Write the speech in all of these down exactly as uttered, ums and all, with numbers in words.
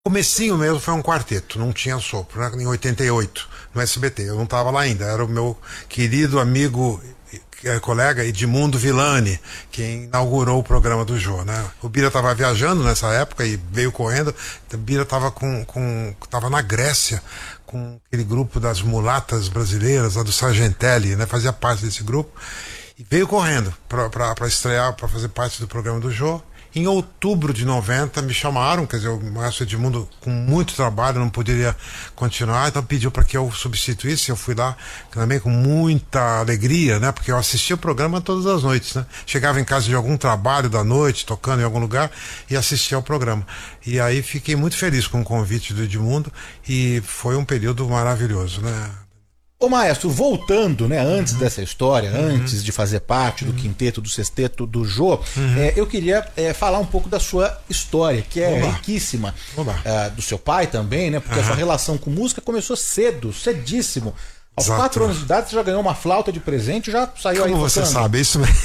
Comecinho mesmo foi um quarteto, não tinha sopro, né? Em oitenta e oito, no S B T. Eu não estava lá ainda, era o meu querido amigo, eh, colega Edmundo Villani, quem inaugurou o programa do Jô, né? O Bira estava viajando nessa época e veio correndo. O Bira estava com, com, tava na Grécia com aquele grupo das mulatas brasileiras, lá do Sargentelli, né? Fazia parte desse grupo. E veio correndo para estrear, para fazer parte do programa do Jô. Em outubro de noventa me chamaram, quer dizer, o Maestro Edmundo com muito trabalho não poderia continuar, então pediu para que eu substituísse. Eu fui lá também com muita alegria, né? Porque eu assistia o programa todas as noites, né? Chegava em casa de algum trabalho da noite, tocando em algum lugar, e assistia ao programa. E aí fiquei muito feliz com o convite do Edmundo e foi um período maravilhoso, né? Ô maestro, voltando, né, antes uhum. dessa história, uhum. antes de fazer parte do uhum. quinteto, do sexteto, do Jô, uhum. é, eu queria é, falar um pouco da sua história, que é Olá. riquíssima, é, do seu pai também, né, porque uhum. a sua relação com música começou cedo, cedíssimo. Aos Exato. quatro anos de idade você já ganhou uma flauta de presente e já saiu Como aí Como você tocando. sabe, é isso mesmo.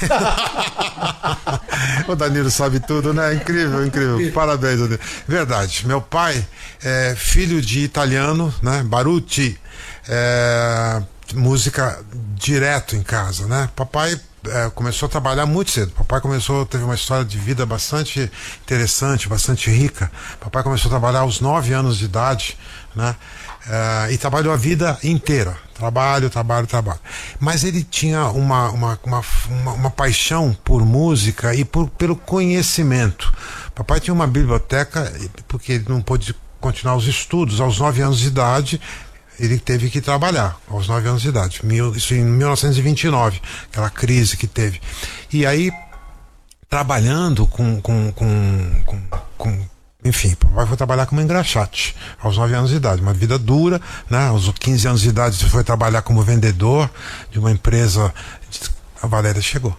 O Danilo sabe tudo, né? Incrível, incrível. Parabéns, Danilo. Verdade. Meu pai é filho de italiano, né? Baruti. É, música direto em casa, né? Papai é, começou a trabalhar muito cedo. Papai começou, teve uma história de vida bastante interessante, bastante rica. Papai começou a trabalhar aos nove anos de idade, né? É, e trabalhou a vida inteira. Trabalho, trabalho, trabalho. Mas ele tinha uma, uma, uma, uma, uma paixão por música e por, pelo conhecimento. Papai tinha uma biblioteca, porque ele não pôde continuar os estudos. Aos nove anos de idade, ele teve que trabalhar, aos nove anos de idade. Isso em mil novecentos e vinte e nove, aquela crise que teve. E aí, trabalhando com... com, com, com, com enfim, papai foi trabalhar como engraxate aos nove anos de idade, uma vida dura, né? Aos quinze anos de idade foi trabalhar como vendedor de uma empresa. A Valéria chegou.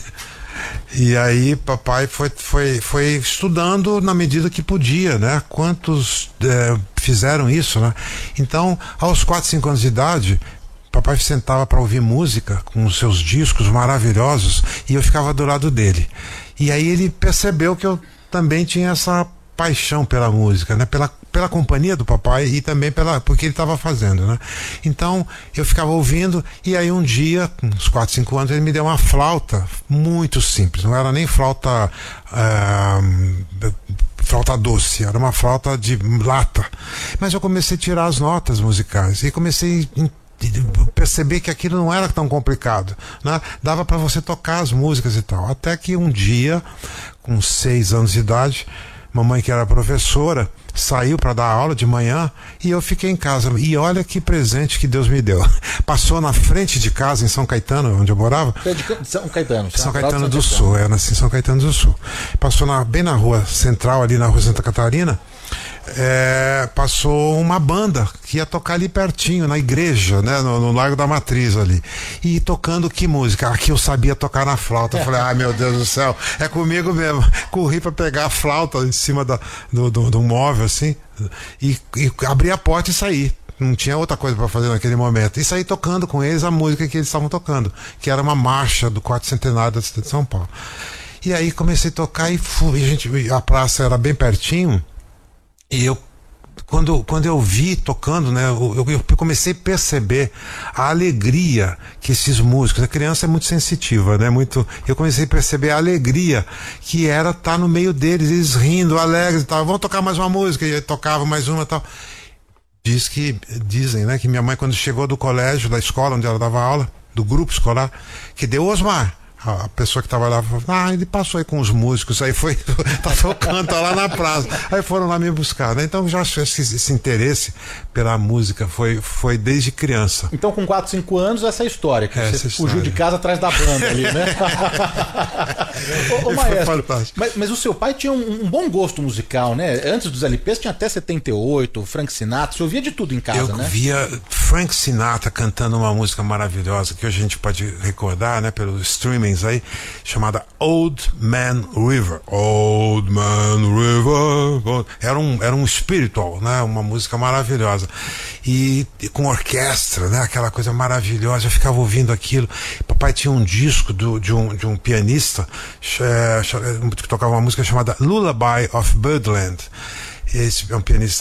E aí papai foi, foi, foi estudando na medida que podia, né? Quantos é, fizeram isso, né? Então, aos quatro, cinco anos de idade, papai sentava para ouvir música com os seus discos maravilhosos e eu ficava do lado dele. E aí ele percebeu que eu também tinha essa paixão pela música, né? Pela, pela companhia do papai e também pela, porque ele estava fazendo, né? Então eu ficava ouvindo e aí um dia, uns quatro, cinco anos, ele me deu uma flauta muito simples, não era nem flauta uh, flauta doce, era uma flauta de lata, mas eu comecei a tirar as notas musicais e comecei a perceber que aquilo não era tão complicado, né? Dava para você tocar as músicas e tal, até que um dia, com seis anos de idade, mamãe, que era professora, saiu para dar aula de manhã e eu fiquei em casa. E olha que presente que Deus me deu. Passou na frente de casa, em São Caetano, onde eu morava. São Caetano. São Caetano do Sul, é, nasci em São Caetano do Sul. Passou na, bem na rua central, ali na rua Santa Catarina. É, passou uma banda que ia tocar ali pertinho, na igreja, né, no, no Largo da Matriz ali, e tocando que música? Aqui eu sabia tocar na flauta. Eu falei, ai meu Deus do céu, é comigo mesmo. Corri para pegar a flauta em cima da, do, do, do móvel assim, e, e abri a porta e saí. Não tinha outra coisa para fazer naquele momento. E saí tocando com eles a música que eles estavam tocando, que era uma marcha do quarto centenário da cidade de São Paulo. E aí comecei a tocar e fui, a, gente, a praça era bem pertinho. E eu, quando, quando eu vi tocando, né, eu, eu comecei a perceber a alegria que esses músicos, a criança é muito sensitiva, né, muito, eu comecei a perceber a alegria que era estar no meio deles, eles rindo, alegres e tal, vamos tocar mais uma música, e eu tocava mais uma e tal. Diz que, dizem, né, que minha mãe, quando chegou do colégio, da escola onde ela dava aula, do grupo escolar, que deu Osmar. A pessoa que estava lá falou, ah, ele passou aí com os músicos, aí foi, tá tocando, tá lá na praça. Aí foram lá me buscar, né? Então já esse, esse interesse pela música foi, foi desde criança. Então com quatro, cinco anos essa é a história, que essa você história. fugiu de casa atrás da banda ali, né? ô, ô, maestro, mas, mas o seu pai tinha um, um bom gosto musical, né? Antes dos L Ps tinha até setenta e oito, Frank Sinatra, você ouvia de tudo em casa, eu né? Eu via Frank Sinatra cantando uma música maravilhosa, que hoje a gente pode recordar, né, pelo streaming aí, chamada Old Man River. Old Man River. Era um, era um spiritual, né? Uma música maravilhosa. E, e com orquestra, né? Aquela coisa maravilhosa. Eu ficava ouvindo aquilo. Papai tinha um disco do, de, um, de um pianista é, que tocava uma música chamada Lullaby of Birdland. Esse é um pianista